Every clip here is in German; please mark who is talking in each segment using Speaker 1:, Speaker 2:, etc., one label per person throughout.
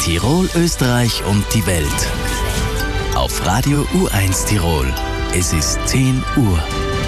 Speaker 1: Tirol, Österreich und die Welt. Auf Radio U1 Tirol. Es ist 10 Uhr.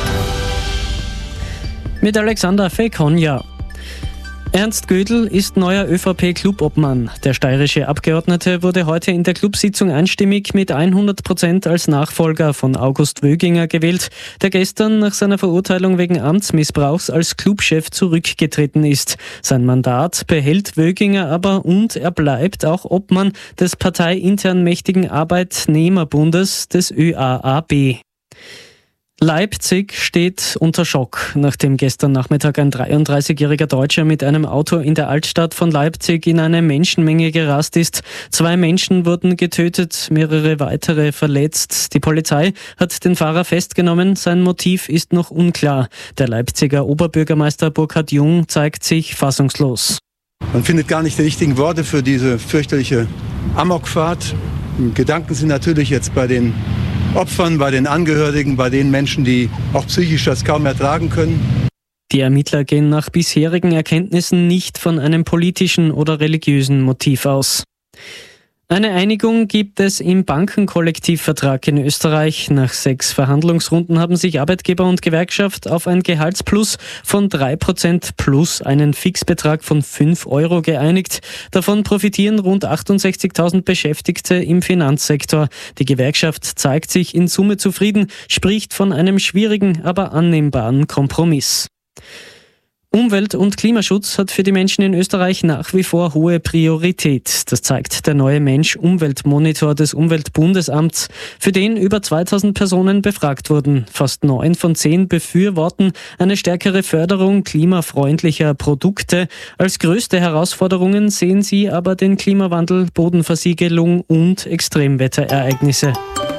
Speaker 2: Mit Alexander Fekonja. Ernst Gödel ist neuer ÖVP-Clubobmann. Der steirische Abgeordnete wurde heute in der Clubsitzung einstimmig mit 100% als Nachfolger von August Wöginger gewählt, der gestern nach seiner Verurteilung wegen Amtsmissbrauchs als Clubchef zurückgetreten ist. Sein Mandat behält Wöginger aber und er bleibt auch Obmann des parteiintern mächtigen Arbeitnehmerbundes des ÖAAB. Leipzig steht unter Schock, nachdem gestern Nachmittag ein 33-jähriger Deutscher mit einem Auto in der Altstadt von Leipzig in eine Menschenmenge gerast ist. 2 Menschen wurden getötet, mehrere weitere verletzt. Die Polizei hat den Fahrer festgenommen, sein Motiv ist noch unklar. Der Leipziger Oberbürgermeister Burkhard Jung zeigt sich fassungslos.
Speaker 3: Man findet gar nicht die richtigen Worte für diese fürchterliche Amokfahrt. Gedanken sind natürlich jetzt bei den Opfern, bei den Angehörigen, bei den Menschen, die auch psychisch das kaum ertragen können.
Speaker 2: Die Ermittler gehen nach bisherigen Erkenntnissen nicht von einem politischen oder religiösen Motiv aus. Eine Einigung gibt es im Bankenkollektivvertrag in Österreich. Nach 6 Verhandlungsrunden haben sich Arbeitgeber und Gewerkschaft auf ein Gehaltsplus von 3% plus einen Fixbetrag von 5 € geeinigt. Davon profitieren rund 68.000 Beschäftigte im Finanzsektor. Die Gewerkschaft zeigt sich in Summe zufrieden, spricht von einem schwierigen, aber annehmbaren Kompromiss. Umwelt- und Klimaschutz hat für die Menschen in Österreich nach wie vor hohe Priorität. Das zeigt der neue Mensch-Umwelt-Monitor des Umweltbundesamts, für den über 2000 Personen befragt wurden. Fast 9 von 10 befürworten eine stärkere Förderung klimafreundlicher Produkte. Als größte Herausforderungen sehen sie aber den Klimawandel, Bodenversiegelung und Extremwetterereignisse.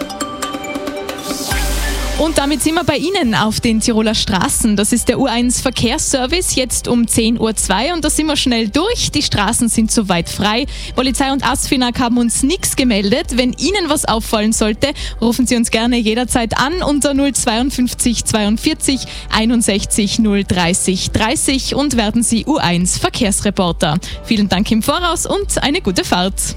Speaker 4: Und damit sind wir bei Ihnen auf den Tiroler Straßen. Das ist der U1 Verkehrsservice, jetzt um 10.02 Uhr und da sind wir schnell durch. Die Straßen sind soweit frei. Polizei und ASFINAG haben uns nichts gemeldet. Wenn Ihnen was auffallen sollte, rufen Sie uns gerne jederzeit an unter 052 42 61 030 30 und werden Sie U1 Verkehrsreporter. Vielen Dank im Voraus und eine gute Fahrt.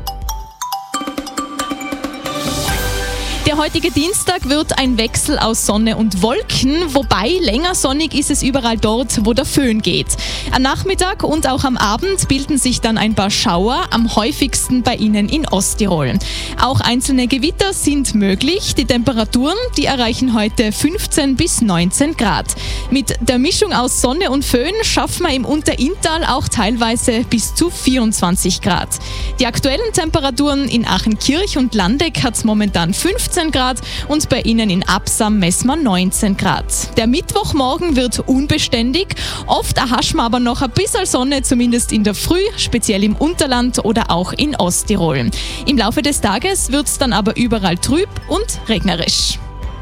Speaker 4: Der heutige Dienstag wird ein Wechsel aus Sonne und Wolken, wobei länger sonnig ist es überall dort, wo der Föhn geht. Am Nachmittag und auch am Abend bilden sich dann ein paar Schauer, am häufigsten bei Ihnen in Osttirol. Auch einzelne Gewitter sind möglich. Die Temperaturen, die erreichen heute 15 bis 19 Grad. Mit der Mischung aus Sonne und Föhn schaffen wir im Unterinntal auch teilweise bis zu 24 Grad. Die aktuellen Temperaturen in Achenkirch und Landeck hat es momentan 15 Grad und bei Ihnen in Absam messen wir 19 Grad. Der Mittwochmorgen wird unbeständig. Oft erhaschen wir aber noch ein bisschen Sonne, zumindest in der Früh, speziell im Unterland oder auch in Osttirol. Im Laufe des Tages wird es dann aber überall trüb und regnerisch.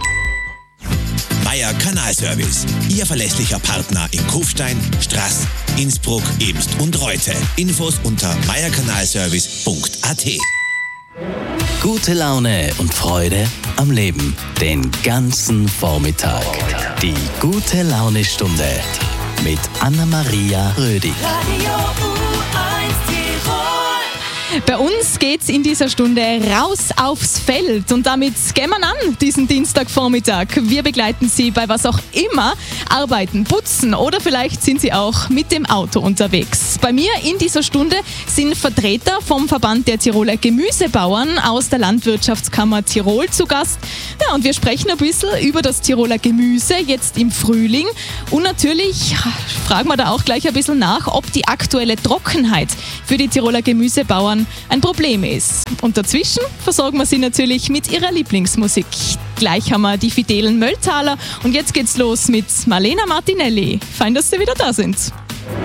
Speaker 5: Meier Kanalservice, Ihr verlässlicher Partner in Kufstein, Straß, Innsbruck, Ebst und Reute. Infos unter meierkanalservice.at.
Speaker 1: Gute Laune und Freude am Leben. Den ganzen Vormittag. Die Gute-Laune-Stunde mit Anna-Maria Rödig.
Speaker 4: Bei uns geht's in dieser Stunde raus aufs Feld und damit gehen wir an diesen Dienstagvormittag. Wir begleiten Sie bei was auch immer, arbeiten, putzen oder vielleicht sind Sie auch mit dem Auto unterwegs. Bei mir in dieser Stunde sind Vertreter vom Verband der Tiroler Gemüsebauern aus der Landwirtschaftskammer Tirol zu Gast. Ja, und wir sprechen ein bisschen über das Tiroler Gemüse jetzt im Frühling und natürlich fragen wir da auch gleich ein bisschen nach, ob die aktuelle Trockenheit für die Tiroler Gemüsebauern ein Problem ist. Und dazwischen versorgen wir Sie natürlich mit ihrer Lieblingsmusik. Gleich haben wir die Fidelen Mölltaler und jetzt geht's los mit Marlena Martinelli. Fein, dass Sie wieder da sind.